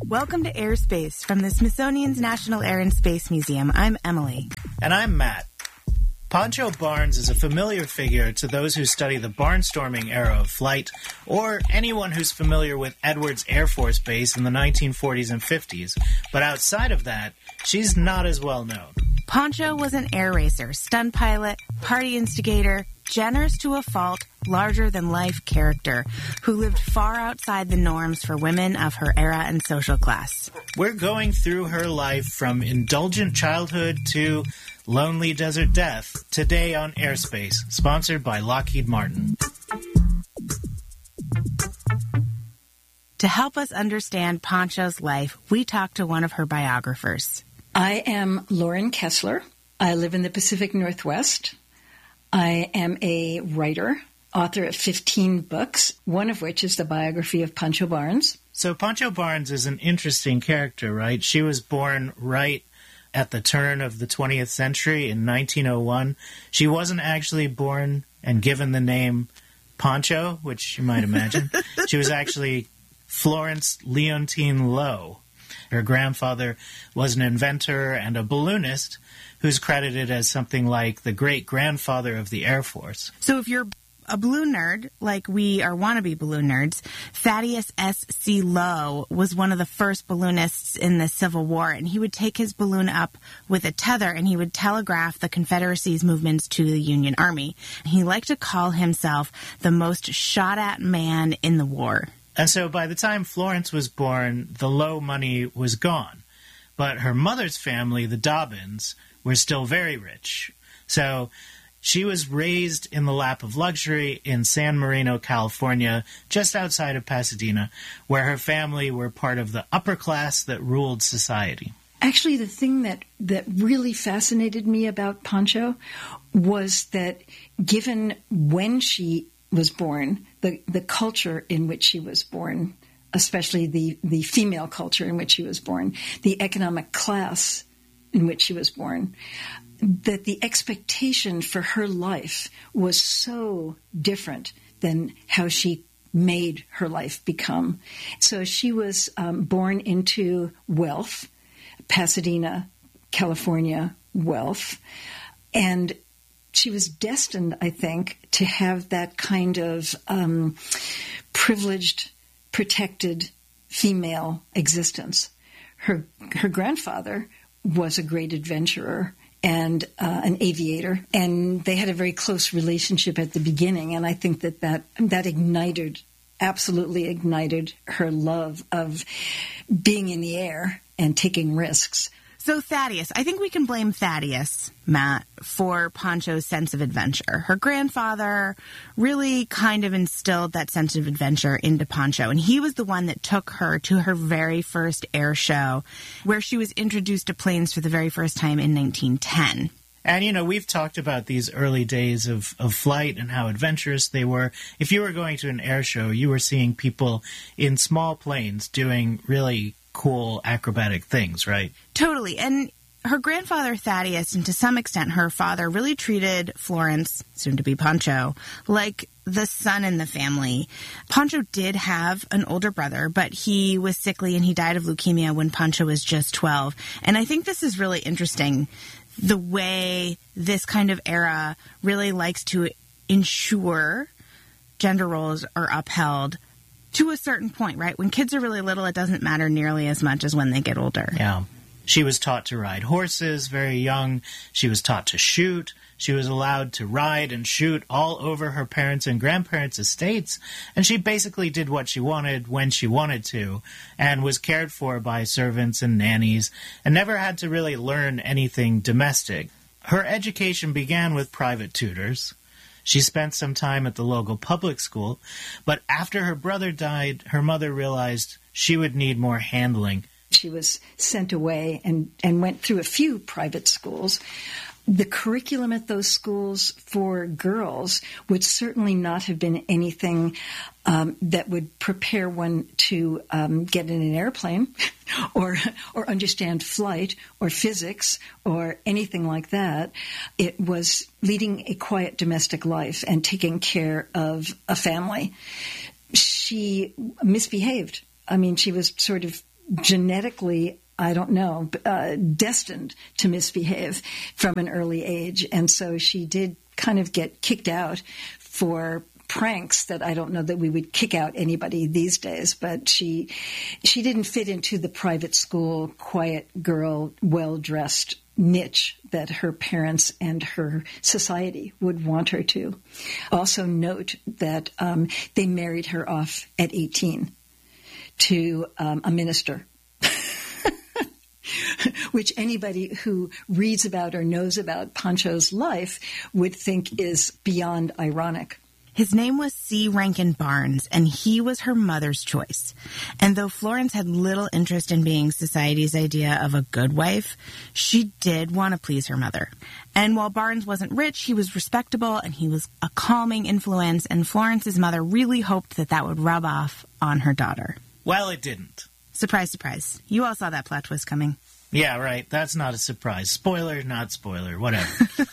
Welcome to Airspace from the Smithsonian's National Air and Space Museum. I'm Emily. And I'm Matt. Pancho Barnes is a familiar figure to those who study the barnstorming era of flight, or anyone who's familiar with Edwards Air Force Base in the 1940s and 50s. But outside of that, she's not as well known. Pancho was an air racer, stunt pilot, party instigator, generous to a fault, larger-than-life character who lived far outside the norms for women of her era and social class. We're going through her life from indulgent childhood to lonely desert death today on Airspace, sponsored by Lockheed Martin. To help us understand Pancho's life, we talked to one of her biographers. I am Lauren Kessler. I live in the Pacific Northwest. I am a writer, author of 15 books, one of which is the biography of Pancho Barnes. So Pancho Barnes is an interesting character, right? She was born right at the turn of the 20th century in 1901. She wasn't actually born and given the name Pancho, which you might imagine. She was actually Florence Leontine Lowe. Her grandfather was an inventor and a balloonist who's credited as something like the great-grandfather of the Air Force. So if you're a balloon nerd, like we are wannabe balloon nerds, Thaddeus S.C. Lowe was one of the first balloonists in the Civil War, and he would take his balloon up with a tether, and he would telegraph the Confederacy's movements to the Union Army. He liked to call himself the most shot-at man in the war. And so by the time Florence was born, the Lowe money was gone. But her mother's family, the Dobbins, were still very rich. So she was raised in the lap of luxury in San Marino, California, just outside of Pasadena, where her family were part of the upper class that ruled society. Actually, the thing that really fascinated me about Pancho was that given when she was born, the culture in which she was born, especially the female culture in which she was born, the economic class in which she was born, that the expectation for her life was so different than how she made her life become. So she was born into wealth, Pasadena, California wealth, and she was destined, I think, to have that kind of privileged, protected female existence. Her grandfather was a great adventurer and an aviator, and they had a very close relationship at the beginning, and I think that absolutely ignited her love of being in the air and taking risks. So Thaddeus, I think we can blame Thaddeus, Matt, for Pancho's sense of adventure. Her grandfather really kind of instilled that sense of adventure into Pancho, and he was the one that took her to her very first air show, where she was introduced to planes for the very first time in 1910. And, we've talked about these early days of flight and how adventurous they were. If you were going to an air show, you were seeing people in small planes doing really cool acrobatic things, right? Totally. And her grandfather, Thaddeus, and to some extent her father, really treated Florence, soon to be Pancho, like the son in the family. Pancho did have an older brother, but he was sickly and he died of leukemia when Pancho was just 12. And I think this is really interesting, the way this kind of era really likes to ensure gender roles are upheld to a certain point, right? When kids are really little, it doesn't matter nearly as much as when they get older. Yeah. She was taught to ride horses very young. She was taught to shoot. She was allowed to ride and shoot all over her parents' and grandparents' estates. And she basically did what she wanted when she wanted to, and was cared for by servants and nannies, and never had to really learn anything domestic. Her education began with private tutors. She spent some time at the local public school, but after her brother died, her mother realized she would need more handling. She was sent away and went through a few private schools. The curriculum at those schools for girls would certainly not have been anything that would prepare one to get in an airplane or understand flight or physics or anything like that. It was leading a quiet domestic life and taking care of a family. She misbehaved. I mean, she was sort of genetically, I don't know, destined to misbehave from an early age. And so she did kind of get kicked out for pranks that I don't know that we would kick out anybody these days, but she didn't fit into the private school, quiet girl, well-dressed niche that her parents and her society would want her to. Also note that they married her off at 18 to a minister, which anybody who reads about or knows about Pancho's life would think is beyond ironic. His name was C. Rankin Barnes, and he was her mother's choice. And though Florence had little interest in being society's idea of a good wife, she did want to please her mother. And while Barnes wasn't rich, he was respectable, and he was a calming influence, and Florence's mother really hoped that that would rub off on her daughter. Well, it didn't. Surprise, surprise. You all saw that plot twist coming. Yeah, right. That's not a surprise. Spoiler, not spoiler, whatever.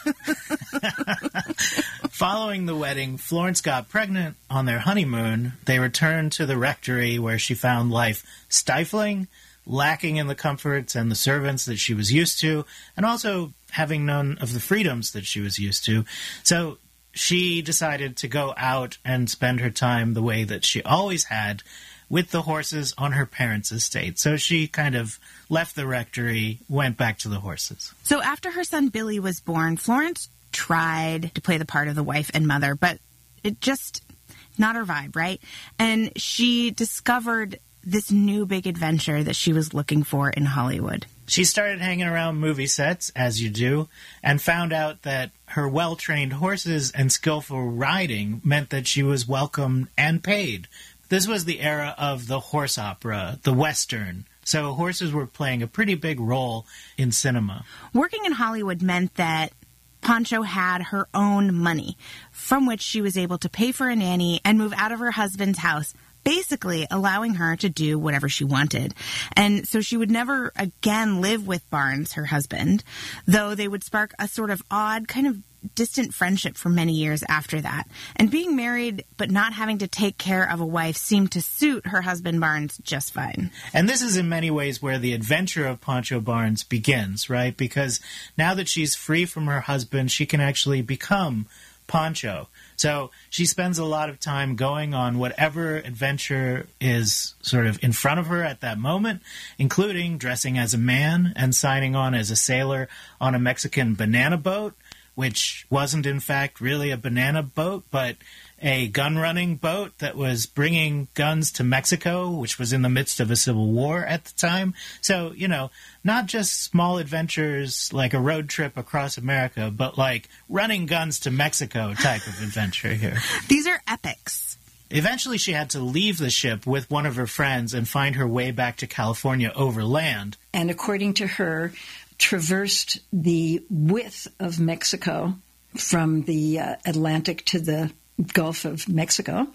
Following the wedding, Florence got pregnant on their honeymoon. They returned to the rectory where she found life stifling, lacking in the comforts and the servants that she was used to, and also having none of the freedoms that she was used to. So she decided to go out and spend her time the way that she always had, with the horses on her parents' estate. So she kind of left the rectory, went back to the horses. So after her son Billy was born, Florence tried to play the part of the wife and mother, but it just, not her vibe, right? And she discovered this new big adventure that she was looking for in Hollywood. She started hanging around movie sets, as you do, and found out that her well-trained horses and skillful riding meant that she was welcomed and paid. This was the era of the horse opera, the Western. So horses were playing a pretty big role in cinema. Working in Hollywood meant that Pancho had her own money, from which she was able to pay for a nanny and move out of her husband's house, basically allowing her to do whatever she wanted. And so she would never again live with Barnes, her husband, though they would spark a sort of odd, kind of distant friendship for many years after that. And being married but not having to take care of a wife seemed to suit her husband Barnes just fine. And this is in many ways where the adventure of Pancho Barnes begins, right? Because now that she's free from her husband, she can actually become Pancho. So she spends a lot of time going on whatever adventure is sort of in front of her at that moment, including dressing as a man and signing on as a sailor on a Mexican banana boat, which wasn't in fact really a banana boat, but a gun-running boat that was bringing guns to Mexico, which was in the midst of a civil war at the time. So, you know, not just small adventures like a road trip across America, but like running guns to Mexico type of adventure here. These are epics. Eventually she had to leave the ship with one of her friends and find her way back to California over land. And according to her, traversed the width of Mexico from the Atlantic to the Gulf of Mexico,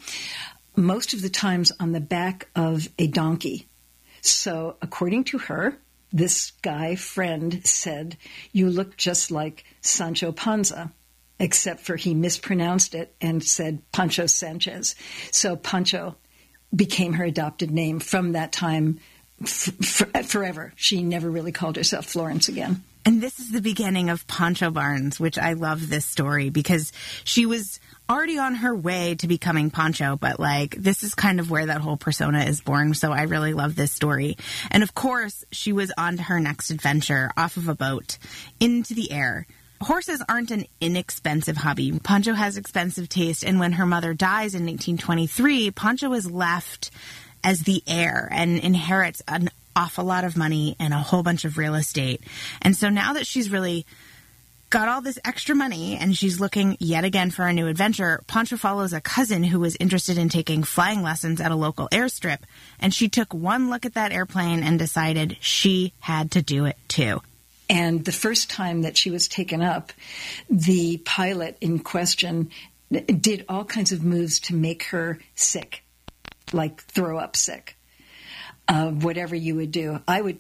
most of the times on the back of a donkey. So according to her, this guy friend said, "You look just like Sancho Panza," except for he mispronounced it and said Pancho Sanchez. So Pancho became her adopted name from that time forever. She never really called herself Florence again. And this is the beginning of Pancho Barnes, which I love this story because she was already on her way to becoming Pancho, but like this is kind of where that whole persona is born. So I really love this story. And of course, she was on to her next adventure off of a boat into the air. Horses aren't an inexpensive hobby. Pancho has expensive taste. And when her mother dies in 1823, Pancho is left as the heir and inherits an awful lot of money and a whole bunch of real estate. And so now that she's really got all this extra money and she's looking yet again for a new adventure, Pancho follows a cousin who was interested in taking flying lessons at a local airstrip. And she took one look at that airplane and decided she had to do it too. And the first time that she was taken up, the pilot in question did all kinds of moves to make her sick, like throw up sick. Whatever you would do. I would be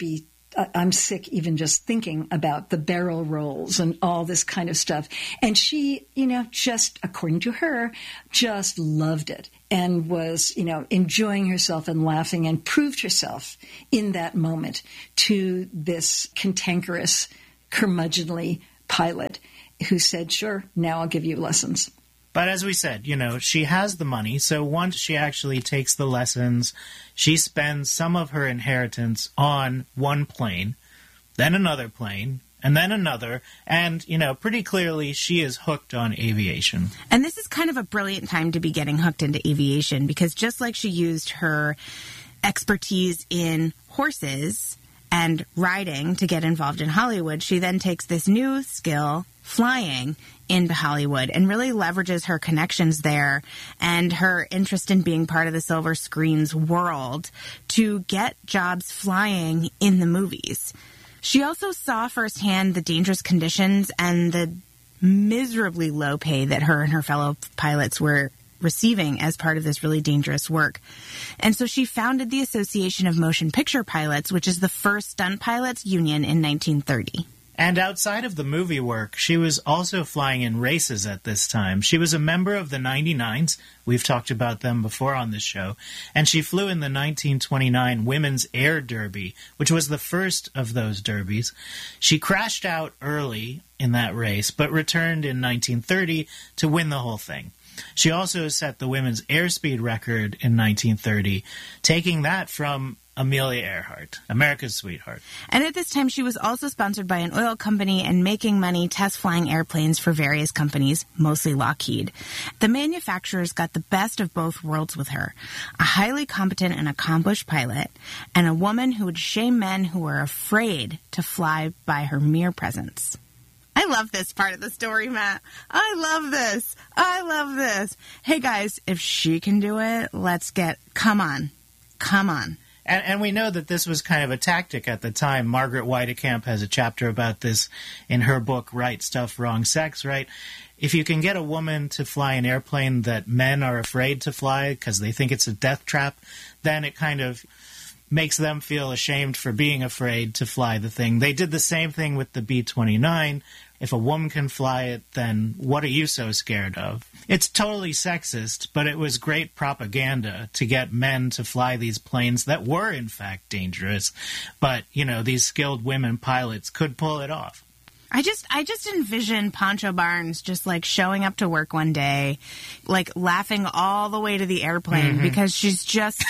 I'm sick even just thinking about the barrel rolls and all this kind of stuff. And she, just according to her, just loved it and was, enjoying herself and laughing and proved herself in that moment to this cantankerous, curmudgeonly pilot who said, sure, now I'll give you lessons. But as we said, she has the money, so once she actually takes the lessons, she spends some of her inheritance on one plane, then another plane, and then another, and, pretty clearly she is hooked on aviation. And this is kind of a brilliant time to be getting hooked into aviation, because just like she used her expertise in horses and riding to get involved in Hollywood, she then takes this new skill, flying, into Hollywood and really leverages her connections there and her interest in being part of the silver screen's world to get jobs flying in the movies. She also saw firsthand the dangerous conditions and the miserably low pay that her and her fellow pilots were receiving as part of this really dangerous work. And so she founded the Association of Motion Picture Pilots, which is the first stunt pilots union in 1930. And outside of the movie work, she was also flying in races at this time. She was a member of the 99s. We've talked about them before on this show. And she flew in the 1929 Women's Air Derby, which was the first of those derbies. She crashed out early in that race, but returned in 1930 to win the whole thing. She also set the women's airspeed record in 1930, taking that from Amelia Earhart, America's sweetheart. And at this time, she was also sponsored by an oil company and making money test flying airplanes for various companies, mostly Lockheed. The manufacturers got the best of both worlds with her, a highly competent and accomplished pilot, and a woman who would shame men who were afraid to fly by her mere presence. I love this part of the story, Matt. I love this. I love this. Hey, guys, if she can do it, come on. Come on. And we know that this was kind of a tactic at the time. Margaret Weitekamp has a chapter about this in her book, Right Stuff, Wrong Sex, right? If you can get a woman to fly an airplane that men are afraid to fly because they think it's a death trap, then it kind of makes them feel ashamed for being afraid to fly the thing. They did the same thing with the B-29. If a woman can fly it, then what are you so scared of? It's totally sexist, but it was great propaganda to get men to fly these planes that were, in fact, dangerous. But, these skilled women pilots could pull it off. I just envision Pancho Barnes just showing up to work one day, laughing all the way to the airplane because she's just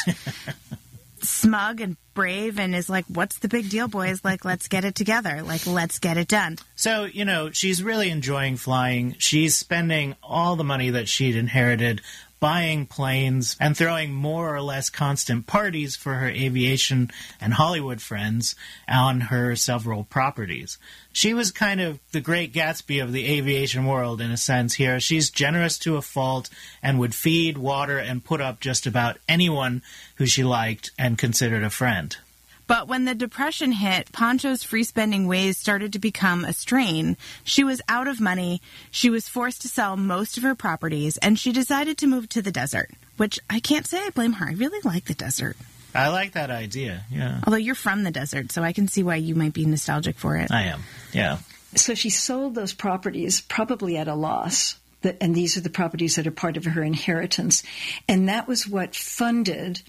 smug and brave and is what's the big deal, boys? Let's get it together. Let's get it done. So, she's really enjoying flying. She's spending all the money that she'd inherited buying planes and throwing more or less constant parties for her aviation and Hollywood friends on her several properties. She was kind of the Great Gatsby of the aviation world in a sense here. She's generous to a fault and would feed, water, and put up just about anyone who she liked and considered a friend. But when the Depression hit, Pancho's free-spending ways started to become a strain. She was out of money, she was forced to sell most of her properties, and she decided to move to the desert, which I can't say I blame her. I really like the desert. I like that idea, yeah. Although you're from the desert, so I can see why you might be nostalgic for it. I am, yeah. So she sold those properties probably at a loss. And these are the properties that are part of her inheritance. And that was what funded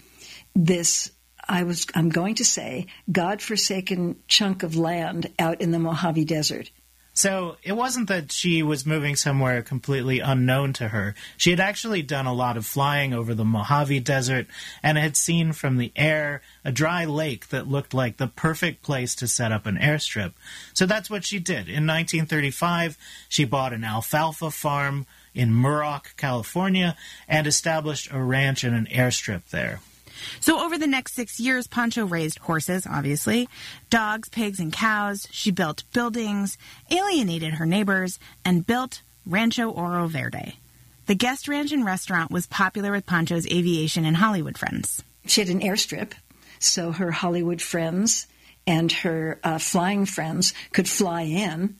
this, I'm going to say, godforsaken chunk of land out in the Mojave Desert. So it wasn't that she was moving somewhere completely unknown to her. She had actually done a lot of flying over the Mojave Desert and had seen from the air a dry lake that looked like the perfect place to set up an airstrip. So that's what she did. In 1935, she bought an alfalfa farm in Muroc, California, and established a ranch and an airstrip there. So over the next 6 years, Pancho raised horses, obviously, dogs, pigs, and cows. She built buildings, alienated her neighbors, and built Rancho Oro Verde. The guest ranch and restaurant was popular with Pancho's aviation and Hollywood friends. She had an airstrip, so her Hollywood friends and her flying friends could fly in.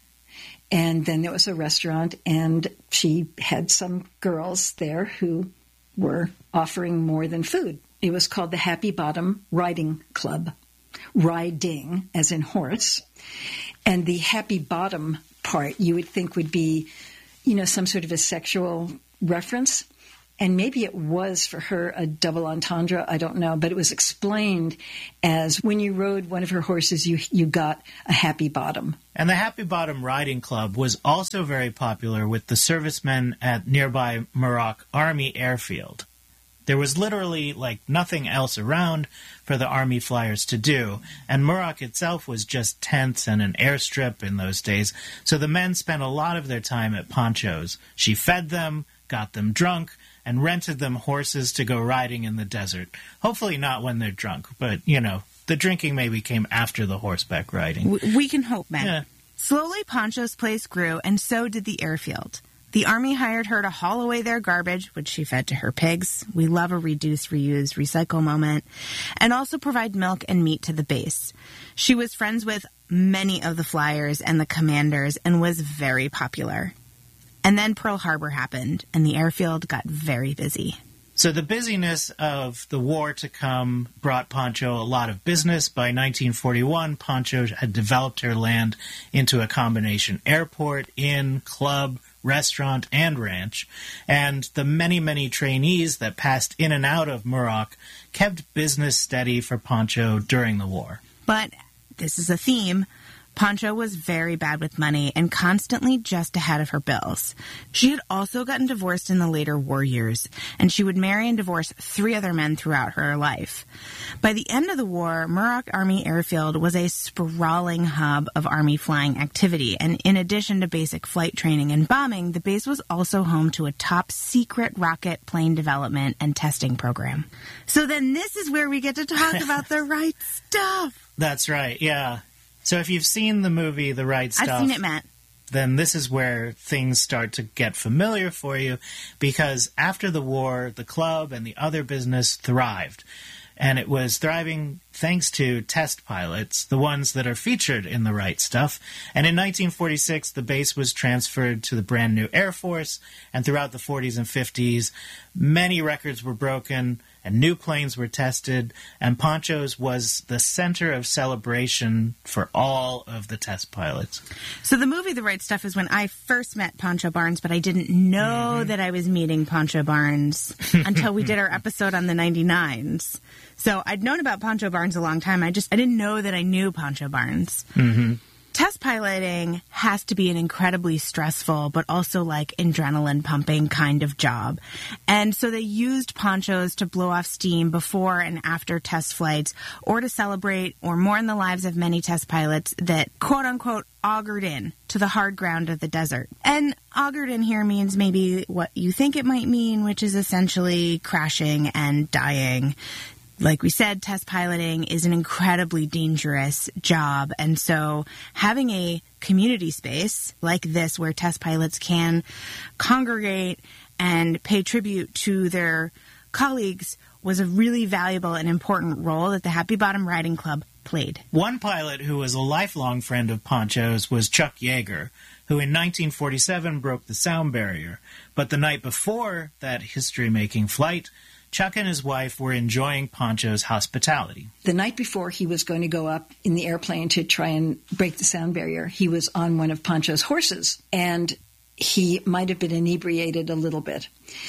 And then there was a restaurant, and she had some girls there who were offering more than food. It was called the Happy Bottom Riding Club. riding, as in horse. And the happy bottom part you would think would be, some sort of a sexual reference. And maybe it was for her a double entendre, I don't know. But it was explained as when you rode one of her horses, you got a happy bottom. And the Happy Bottom Riding Club was also very popular with the servicemen at nearby Muroc Army Airfield. There was literally nothing else around for the Army flyers to do, and Muroc itself was just tents and an airstrip in those days, so the men spent a lot of their time at Pancho's. She fed them, got them drunk, and rented them horses to go riding in the desert. Hopefully not when they're drunk, but, the drinking maybe came after the horseback riding. We can hope, man. Yeah. Slowly, Pancho's place grew, and so did the airfield. The Army hired her to haul away their garbage, which she fed to her pigs. We love a reduce, reuse, recycle moment. And also provide milk and meat to the base. She was friends with many of the flyers and the commanders and was very popular. And then Pearl Harbor happened, and the airfield got very busy. So the busyness of the war to come brought Pancho a lot of business. By 1941, Pancho had developed her land into a combination airport, inn, club, restaurant, and ranch. And the many, many trainees that passed in and out of Muroc kept business steady for Pancho during the war. But this is a theme. Pancho was very bad with money and constantly just ahead of her bills. She had also gotten divorced in the later war years, and she would marry and divorce 3 other men throughout her life. By the end of the war, Muroc Army Airfield was a sprawling hub of Army flying activity, and in addition to basic flight training and bombing, the base was also home to a top-secret rocket plane development and testing program. So then this is where we get to talk about the right stuff. That's right, yeah. So if you've seen the movie The Right Stuff... I've seen it, Matt. Then this is where things start to get familiar for you, because after the war, the club and the other business thrived. And it was thriving thanks to test pilots, the ones that are featured in The Right Stuff. And in 1946, the base was transferred to the brand new Air Force, and throughout the 40s and 50s, many records were broken, and new planes were tested, and Pancho's was the center of celebration for all of the test pilots. So the movie The Right Stuff is when I first met Pancho Barnes, but I didn't know that I was meeting Pancho Barnes until we did our episode on the 99s. So I'd known about Pancho Barnes a long time. I didn't know that I knew Pancho Barnes. Mm-hmm. Test piloting has to be an incredibly stressful, but also adrenaline pumping kind of job. And so they used ponchos to blow off steam before and after test flights, or to celebrate or mourn the lives of many test pilots that, quote unquote, augured in to the hard ground of the desert. And augured in here means maybe what you think it might mean, which is essentially crashing and dying. Like we said, test piloting is an incredibly dangerous job, and so having a community space like this where test pilots can congregate and pay tribute to their colleagues was a really valuable and important role that the Happy Bottom Riding Club played. One pilot who was a lifelong friend of Pancho's was Chuck Yeager, who in 1947 broke the sound barrier. But the night before that history-making flight, Chuck and his wife were enjoying Pancho's hospitality. The night before he was going to go up in the airplane to try and break the sound barrier, he was on one of Pancho's horses, and he might have been inebriated a little bit.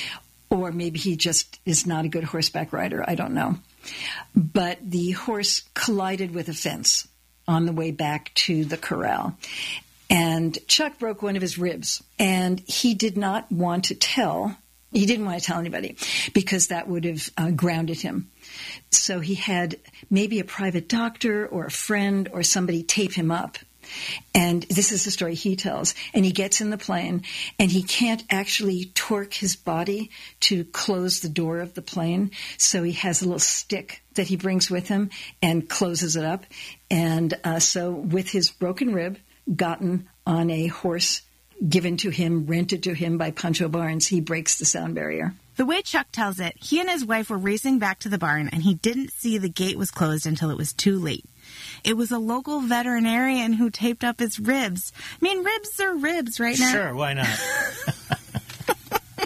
Or maybe he just is not a good horseback rider. I don't know. But the horse collided with a fence on the way back to the corral. And Chuck broke one of his ribs, and he did not want to tell. He didn't want to tell anybody because that would have grounded him. So he had maybe a private doctor or a friend or somebody tape him up. And this is the story he tells. And he gets in the plane, and he can't actually torque his body to close the door of the plane. So he has a little stick that he brings with him and closes it up. And so with his broken rib, gotten on a horse given to him, rented to him by Pancho Barnes, he breaks the sound barrier. The way Chuck tells it, he and his wife were racing back to the barn, and he didn't see the gate was closed until it was too late. It was a local veterinarian who taped up his ribs. I mean, ribs are ribs right now. Sure, why not?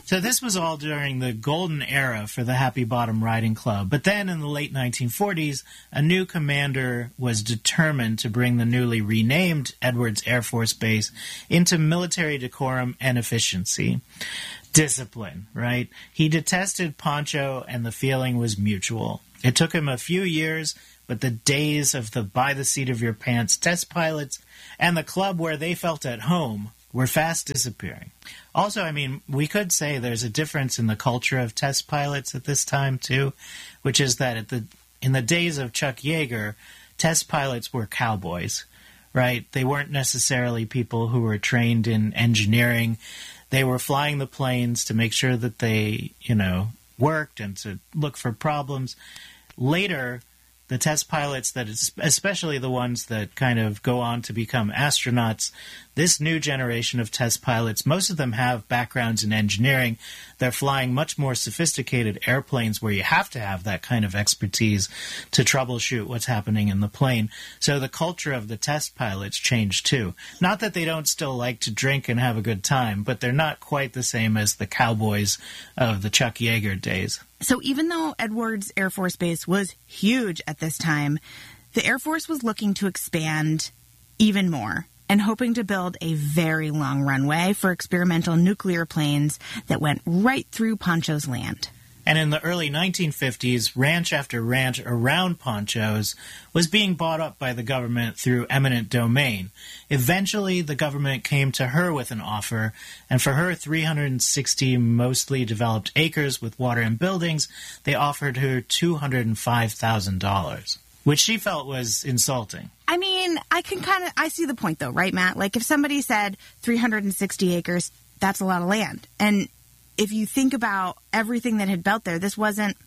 So this was all during the golden era for the Happy Bottom Riding Club. But then in the late 1940s, a new commander was determined to bring the newly renamed Edwards Air Force Base into military decorum and efficiency. Discipline, right? He detested Pancho, and the feeling was mutual. It took him a few years, but the days of the by-the-seat-of-your-pants test pilots and the club where they felt at home were fast disappearing. Also, I mean, we could say there's a difference in the culture of test pilots at this time, too, which is that in the days of Chuck Yeager, test pilots were cowboys, right? They weren't necessarily people who were trained in engineering. They were flying the planes to make sure that they, worked and to look for problems. Later, the test pilots, especially the ones that kind of go on to become astronauts, this new generation of test pilots, most of them have backgrounds in engineering. They're flying much more sophisticated airplanes where you have to have that kind of expertise to troubleshoot what's happening in the plane. So the culture of the test pilots changed too. Not that they don't still like to drink and have a good time, but they're not quite the same as the cowboys of the Chuck Yeager days. So even though Edwards Air Force Base was huge at this time, the Air Force was looking to expand even more and hoping to build a very long runway for experimental nuclear planes that went right through Pancho's land. And in the early 1950s, ranch after ranch around Pancho's was being bought up by the government through eminent domain. Eventually, the government came to her with an offer, and for her 360 mostly developed acres with water and buildings, they offered her $205,000, which she felt was insulting. I mean, I see the point though, right, Matt? Like if somebody said 360 acres, that's a lot of land. And if you think about everything that had built there, this wasn't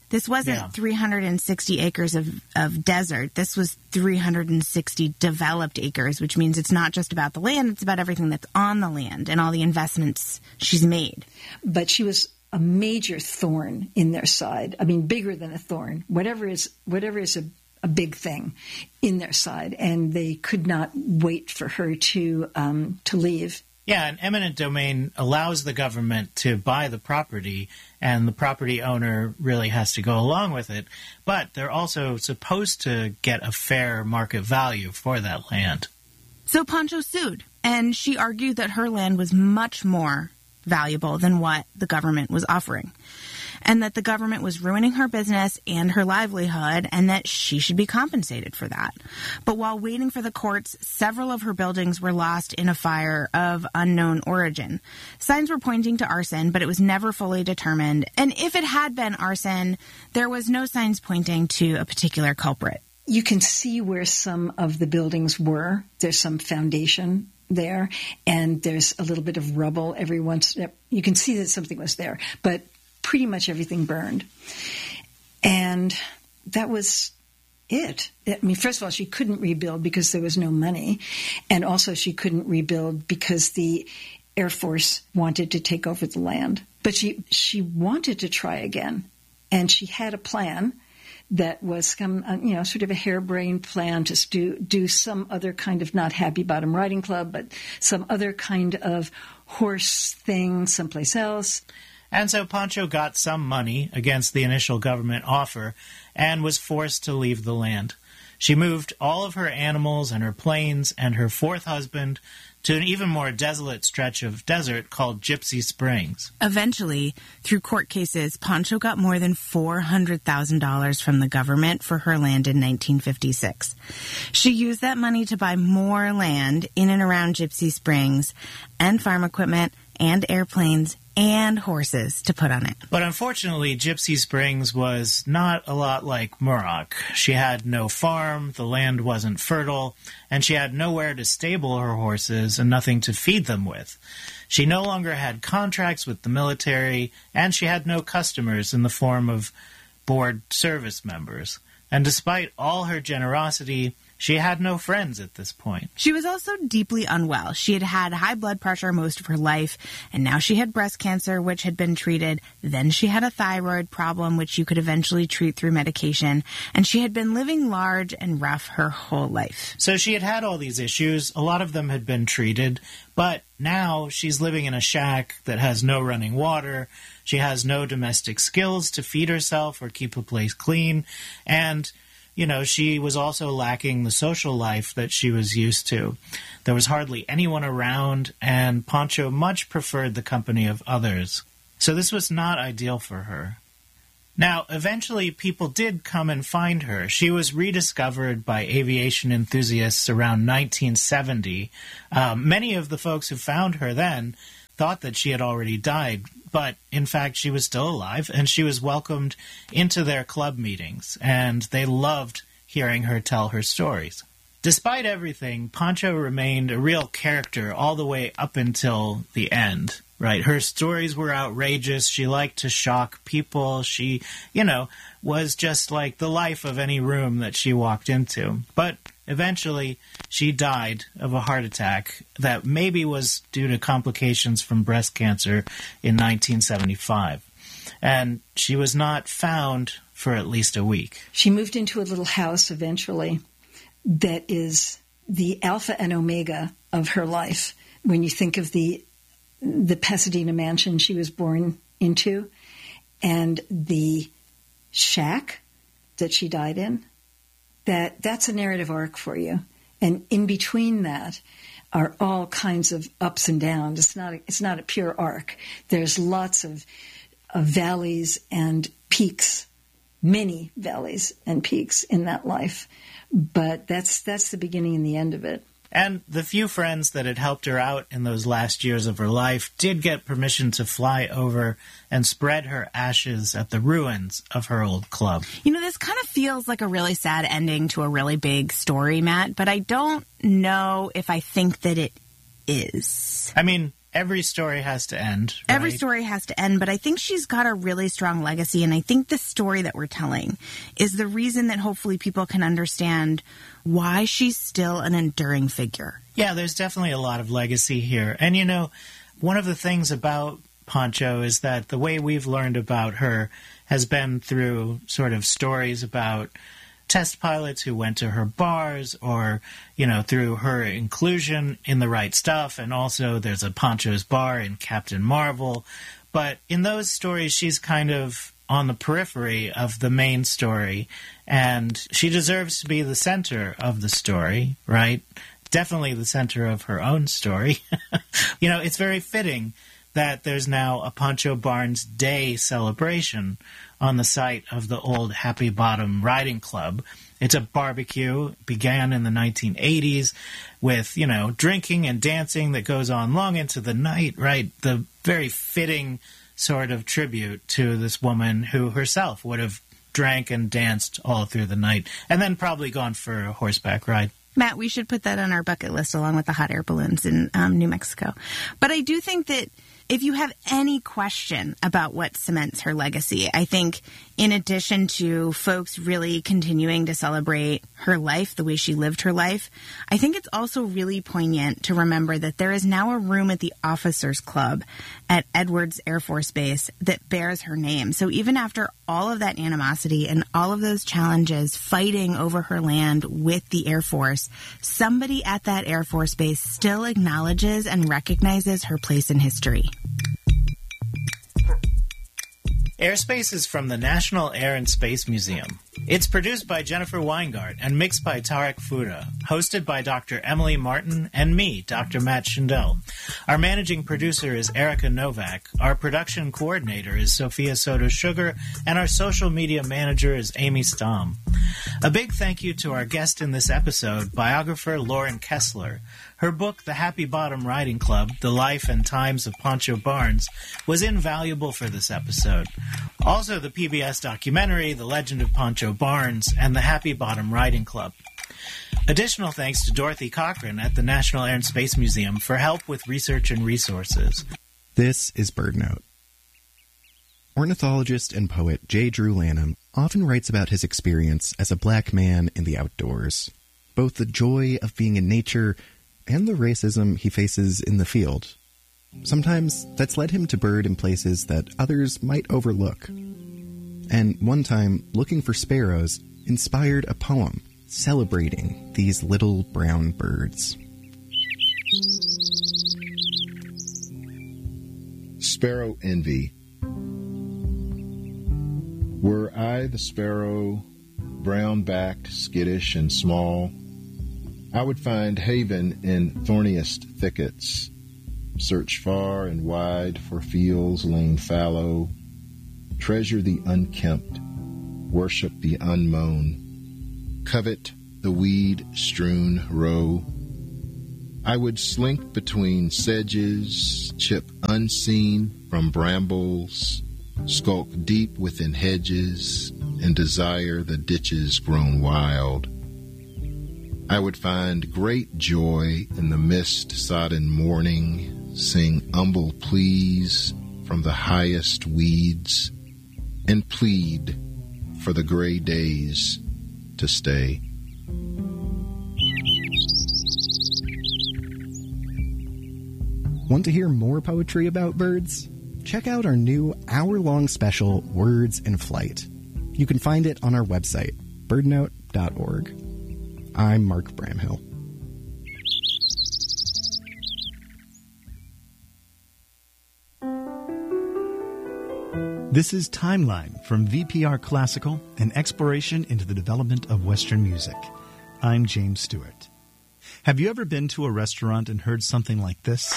360 acres of desert. This was 360 developed acres, which means it's not just about the land, it's about everything that's on the land and all the investments she's made. But she was a major thorn in their side. I mean, bigger than a thorn. Whatever is a big thing in their side, and they could not wait for her to leave. Yeah, and eminent domain allows the government to buy the property, and the property owner really has to go along with it. But they're also supposed to get a fair market value for that land. So Pancho sued, and she argued that her land was much more valuable than what the government was offering, and that the government was ruining her business and her livelihood, and that she should be compensated for that. But while waiting for the courts, several of her buildings were lost in a fire of unknown origin. Signs were pointing to arson, but it was never fully determined. And if it had been arson, there was no signs pointing to a particular culprit. You can see where some of the buildings were. There's some foundation there, and there's a little bit of rubble every once. You can see that something was there, but pretty much everything burned. And that was it. I mean, first of all, she couldn't rebuild because there was no money. And also she couldn't rebuild because the Air Force wanted to take over the land. But she wanted to try again. And she had a plan that was sort of a harebrained plan to do some other kind of, not Happy Bottom Riding Club, but some other kind of horse thing someplace else. And so Pancho got some money against the initial government offer and was forced to leave the land. She moved all of her animals and her planes and her fourth husband to an even more desolate stretch of desert called Gypsy Springs. Eventually, through court cases, Pancho got more than $400,000 from the government for her land in 1956. She used that money to buy more land in and around Gypsy Springs and farm equipment and airplanes and horses to put on it. But unfortunately, Gypsy Springs was not a lot like Muroc. She had no farm, the land wasn't fertile, and she had nowhere to stable her horses and nothing to feed them with. She no longer had contracts with the military, and she had no customers in the form of board service members. And despite all her generosity, she had no friends at this point. She was also deeply unwell. She had had high blood pressure most of her life, and now she had breast cancer, which had been treated. Then she had a thyroid problem, which you could eventually treat through medication, and she had been living large and rough her whole life. So she had had all these issues. A lot of them had been treated, but now she's living in a shack that has no running water. She has no domestic skills to feed herself or keep a place clean, and she was also lacking the social life that she was used to. There was hardly anyone around, and Pancho much preferred the company of others. So this was not ideal for her. Now, eventually, people did come and find her. She was rediscovered by aviation enthusiasts around 1970. Many of the folks who found her then thought that she had already died, but in fact she was still alive, and she was welcomed into their club meetings, and they loved hearing her tell her stories. Despite everything, Pancho remained a real character all the way up until the end, right? Her stories were outrageous. She liked to shock people. She, was just like the life of any room that she walked into. But eventually, she died of a heart attack that maybe was due to complications from breast cancer in 1975. And she was not found for at least a week. She moved into a little house eventually that is the alpha and omega of her life. When you think of the Pasadena mansion she was born into and the shack that she died in, that's a narrative arc for you. And in between that are all kinds of ups and downs. It's not a pure arc. There's lots of valleys and peaks, many valleys and peaks in that life. But that's the beginning and the end of it. And the few friends that had helped her out in those last years of her life did get permission to fly over and spread her ashes at the ruins of her old club. This kind of feels like a really sad ending to a really big story, Matt, but I don't know if I think that it is. I mean, every story has to end, right? Every story has to end, but I think she's got a really strong legacy, and I think the story that we're telling is the reason that hopefully people can understand why she's still an enduring figure. Yeah, there's definitely a lot of legacy here. And, one of the things about Pancho is that the way we've learned about her has been through sort of stories about test pilots who went to her bars or, through her inclusion in The Right Stuff. And also there's a Pancho's Bar in Captain Marvel. But in those stories, she's kind of on the periphery of the main story. And she deserves to be the center of the story, right? Definitely the center of her own story. It's very fitting that there's now a Pancho Barnes Day celebration on the site of the old Happy Bottom Riding Club. It's a barbecue, began in the 1980s with, drinking and dancing that goes on long into the night, right? The very fitting sort of tribute to this woman who herself would have drank and danced all through the night and then probably gone for a horseback ride. Matt, we should put that on our bucket list along with the hot air balloons in New Mexico. But I do think that if you have any question about what cements her legacy, I think in addition to folks really continuing to celebrate her life, the way she lived her life, I think it's also really poignant to remember that there is now a room at the Officers Club at Edwards Air Force Base that bears her name. So even after all of that animosity and all of those challenges fighting over her land with the Air Force, somebody at that Air Force Base still acknowledges and recognizes her place in history. Airspace is from the National Air and Space Museum. It's produced by Jennifer Weingart and mixed by Tarek Fuda, hosted by Dr. Emily Martin and me, Dr. Matt Schindel. Our managing producer is Erica Novak, our production coordinator is Sophia Soto-Sugar, and our social media manager is Amy Stamm. A big thank you to our guest in this episode, biographer Lauren Kessler. Her book, The Happy Bottom Riding Club, The Life and Times of Pancho Barnes, was invaluable for this episode. Also, the PBS documentary, The Legend of Pancho Barnes, and The Happy Bottom Riding Club. Additional thanks to Dorothy Cochran at the National Air and Space Museum for help with research and resources. This is BirdNote. Ornithologist and poet J. Drew Lanham often writes about his experience as a black man in the outdoors. both the joy of being in nature and the racism he faces in the field. Sometimes that's led him to bird in places that others might overlook. And one time, looking for sparrows inspired a poem celebrating these little brown birds. Sparrow Envy. Were I the sparrow, brown-backed, skittish, and small, I would find haven in thorniest thickets, search far and wide for fields lain fallow, treasure the unkempt, worship the unmown, covet the weed-strewn row. I would slink between sedges, chip unseen from brambles, skulk deep within hedges, and desire the ditches grown wild. I would find great joy in the mist-sodden morning, sing humble pleas from the highest weeds, and plead for the gray days to stay. Want to hear more poetry about birds? Check out our new hour-long special, Words in Flight. You can find it on our website, birdnote.org. I'm Mark Bramhill. This is Timeline from VPR Classical, an exploration into the development of Western music. I'm James Stewart. Have you ever been to a restaurant and heard something like this?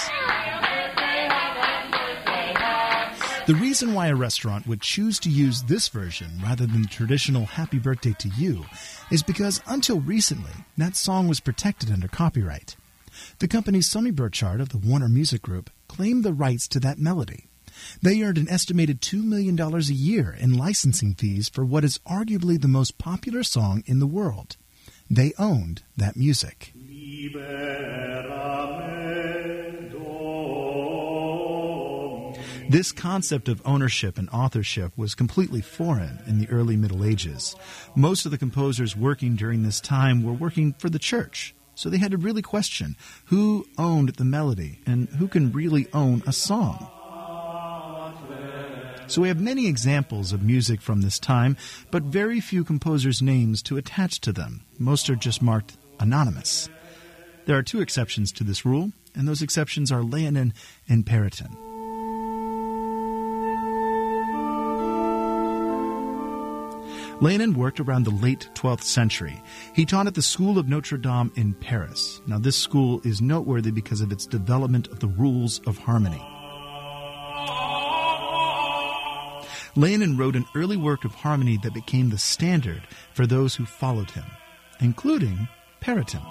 The reason why a restaurant would choose to use this version rather than the traditional Happy Birthday to You is because until recently, that song was protected under copyright. The company Sonny Burchard of the Warner Music Group claimed the rights to that melody. They earned an estimated $2 million a year in licensing fees for what is arguably the most popular song in the world. They owned that music. This concept of ownership and authorship was completely foreign in the early Middle Ages. Most of the composers working during this time were working for the church, so they had to really question who owned the melody and who can really own a song. So we have many examples of music from this time, but very few composers' names to attach to them. Most are just marked anonymous. There are two exceptions to this rule, and those exceptions are Leonin and Perotin. Leonin worked around the late 12th century. He taught at the School of Notre Dame in Paris. Now, this school is noteworthy because of its development of the rules of harmony. Leonin wrote an early work of harmony that became the standard for those who followed him, including Perotin.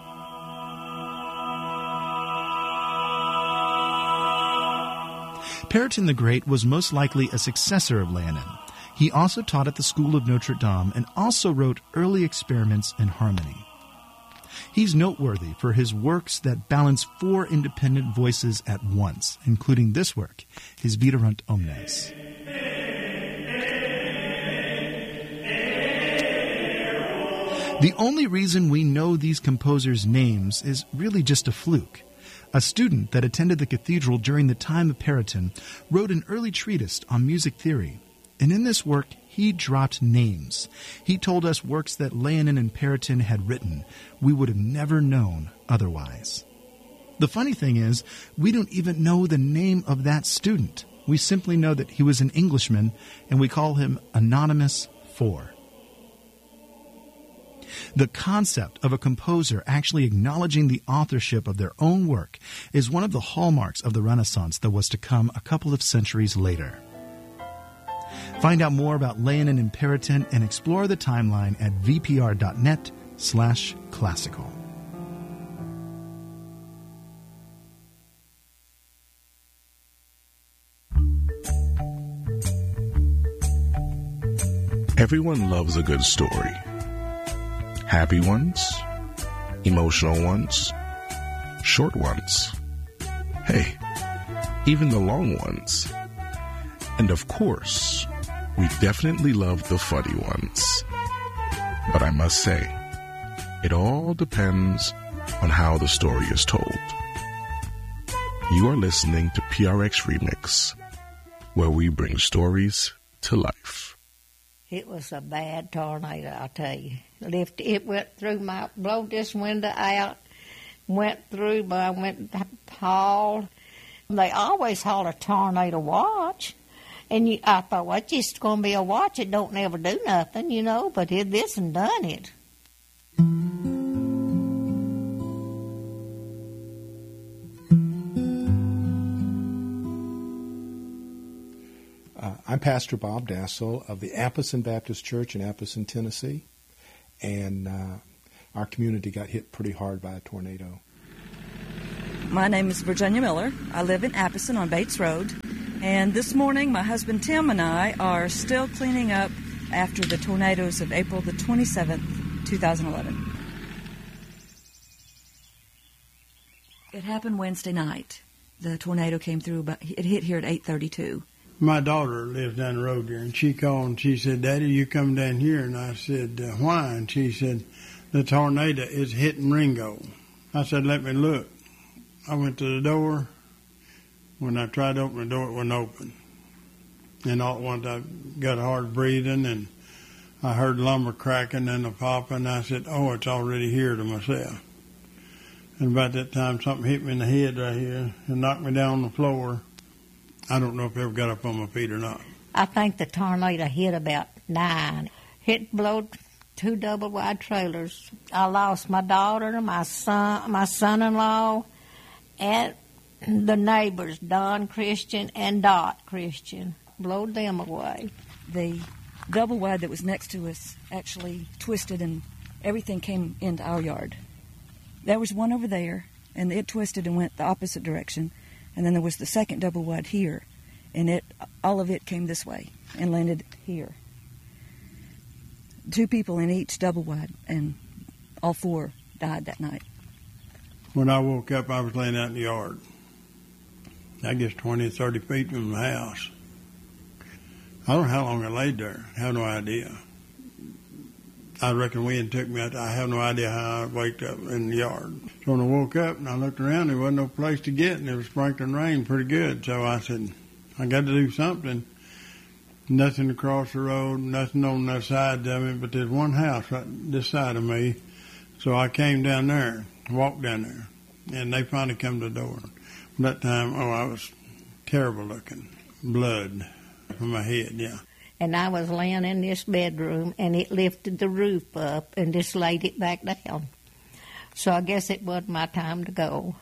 Perotin the Great was most likely a successor of Leonin. He also taught at the School of Notre Dame and also wrote early experiments in harmony. He's noteworthy for his works that balance four independent voices at once, including this work, his Viderunt Omnes. The only reason we know these composers' names is really just a fluke. A student that attended the cathedral during the time of Perotin wrote an early treatise on music theory, and in this work he dropped names. He told us works that Leonin and Perotin had written we would have never known otherwise. The funny thing is, we don't even know the name of that student. We simply know that he was an Englishman, and we call him Anonymous 4. The concept of a composer actually acknowledging the authorship of their own work is one of the hallmarks of the Renaissance that was to come a couple of centuries later. Find out more about Leonin and Perotin and explore the timeline at vpr.net/classical. Everyone loves a good story. Happy ones, emotional ones, short ones. Hey, even the long ones. And of course, we definitely love the funny ones. But I must say, It all depends on how the story is told. You are listening to PRX Remix, where we bring stories to life. It was a bad tornado, I'll tell you. It went through blowed this window out, went through, but I went hauled. They always haul a tornado watch. And I thought, well, it's just going to be a watch. It don't never do nothing, you know, but this and done it. I'm Pastor Bob Dassel of the Appleton Baptist Church in Appleton, Tennessee, and our community got hit pretty hard by a tornado. My name is Virginia Miller. I live in Appleton on Bates Road, and this morning my husband Tim and I are still cleaning up after the tornadoes of April the 27th, 2011. It happened Wednesday night. The tornado came through, but it hit here at 8:32. My daughter lives down the road here, and she called and she said, "Daddy, you come down here?" And I said, "Why?" And she said, "The tornado is hitting Ringo." I said, "Let me look." I went to the door. When I tried to open the door, it wasn't open. And all at once I got hard breathing, and I heard lumber cracking and a popping. I said, "Oh, it's already here," to myself. And about that time, something hit me in the head right here and knocked me down on the floor. I don't know if I ever got up on my feet or not. I think the tornado hit about 9. It blowed 2 double-wide trailers. I lost my daughter, my son-in-law, and the neighbors, Don Christian and Dot Christian. Blowed them away. The double-wide that was next to us actually twisted, and everything came into our yard. There was one over there, and it twisted and went the opposite direction. And then there was the second double wide here, and all of it came this way and landed here. 2 people in each double wide, and all 4 died that night. When I woke up, I was laying out in the yard. I guess 20 or 30 feet from the house. I don't know how long I laid there. I have no idea. I reckon wind took me out. I have no idea how I waked up in the yard. So when I woke up and I looked around, there wasn't no place to get, and it was sprinkling rain pretty good. So I said, I got to do something. Nothing across the road, nothing on the side of me, but there's one house right this side of me. So I came down there, walked down there, and they finally come to the door. From that time, I was terrible looking. Blood from my head, yeah. And I was laying in this bedroom, and it lifted the roof up and just laid it back down. So I guess it was my time to go.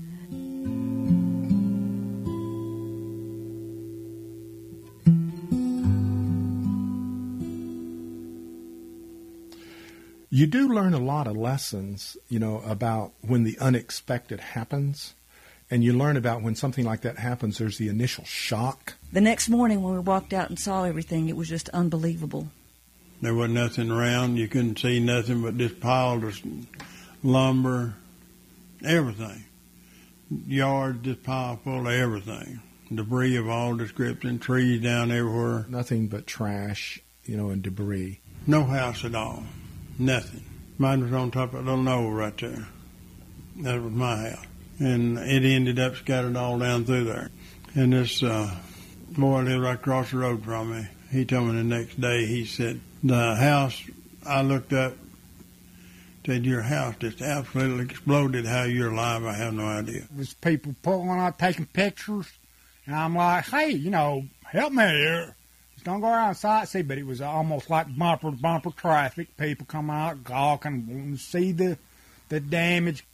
You do learn a lot of lessons, about when the unexpected happens. And you learn about when something like that happens, there's the initial shock. The next morning when we walked out and saw everything, it was just unbelievable. There wasn't nothing around. You couldn't see nothing but this pile of lumber, everything. Yard just pile full of everything. Debris of all description, trees down everywhere. Nothing but trash, and debris. No house at all. Nothing. Mine was on top of a little knoll right there. That was my house. And it ended up scattered all down through there. And this boy lived right across the road from me. He told me the next day, he said, the house, I looked up, said, your house just absolutely exploded. How you're alive, I have no idea. There's people pulling out, taking pictures. And I'm like, hey, help me here. Just don't go around and sightsee. But it was almost like bumper traffic. People come out gawking, wanting to see the damage.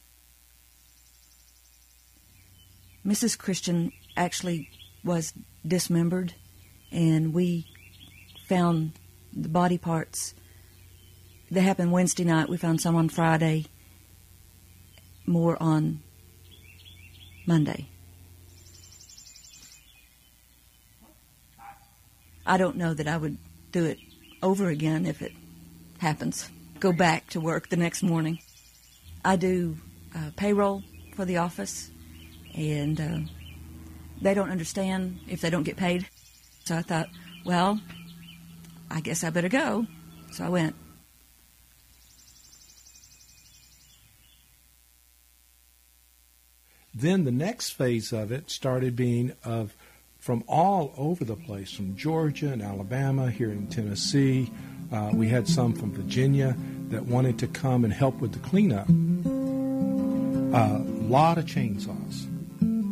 Mrs. Christian actually was dismembered, and we found the body parts. They happened Wednesday night. We found some on Friday, more on Monday. I don't know that I would do it over again if it happens. Go back to work the next morning. I do payroll for the office. And they don't understand if they don't get paid. So I thought, well, I guess I better go. So I went. Then the next phase of it started being from all over the place, from Georgia and Alabama, here in Tennessee. We had some from Virginia that wanted to come and help with the cleanup. A lot of chainsaws.